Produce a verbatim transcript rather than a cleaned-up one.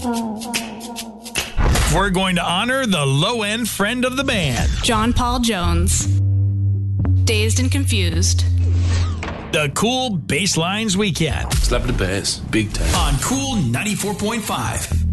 We're going to honor the low-end friend of the band, John Paul Jones. Dazed and Confused. The Cool Basslines Weekend. Slap the bass, big time. On Cool ninety-four point five.